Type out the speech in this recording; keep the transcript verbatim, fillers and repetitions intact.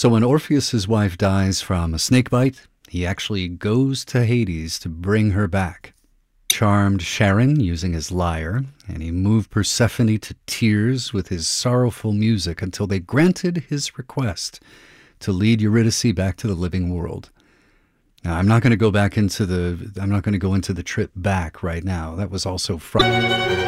So when Orpheus's wife dies from a snake bite, he actually goes to Hades to bring her back. Charmed Charon using his lyre, and he moved Persephone to tears with his sorrowful music until they granted his request to lead Eurydice back to the living world. Now, I'm not going to go back into the, I'm not going to go into the trip back right now. That was also frightening.